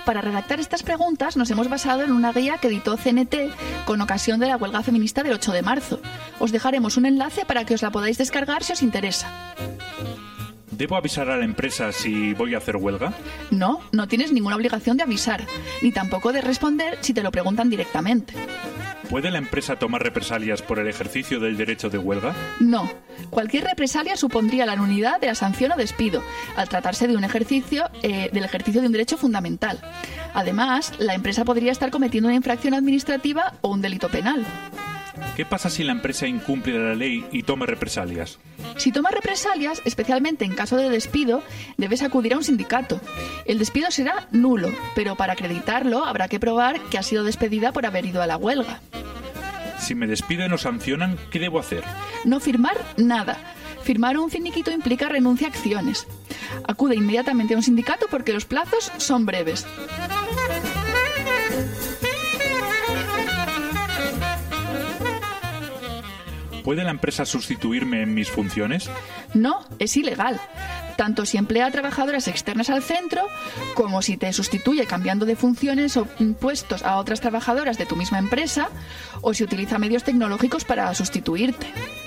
Para redactar estas preguntas nos hemos basado en una guía que editó CNT con ocasión de la huelga feminista del 8 de marzo. Os dejaremos un enlace para que os la podáis descargar si os interesa. ¿Debo avisar a la empresa si voy a hacer huelga? No, no tienes ninguna obligación de avisar, ni tampoco de responder si te lo preguntan directamente. ¿Puede la empresa tomar represalias por el ejercicio del derecho de huelga? No. Cualquier represalia supondría la nulidad de la sanción o despido, al tratarse de un ejercicio de un derecho fundamental. Además, la empresa podría estar cometiendo una infracción administrativa o un delito penal. ¿Qué pasa si la empresa incumple la ley y toma represalias? Si tomas represalias, especialmente en caso de despido, debes acudir a un sindicato. El despido será nulo, pero para acreditarlo habrá que probar que ha sido despedida por haber ido a la huelga. Si me despiden o sancionan, ¿qué debo hacer? No firmar nada. Firmar un finiquito implica renuncia a acciones. Acude inmediatamente a un sindicato porque los plazos son breves. ¿Puede la empresa sustituirme en mis funciones? No, es ilegal. Tanto si emplea a trabajadoras externas al centro, como si te sustituye cambiando de funciones o puestos a otras trabajadoras de tu misma empresa, o si utiliza medios tecnológicos para sustituirte.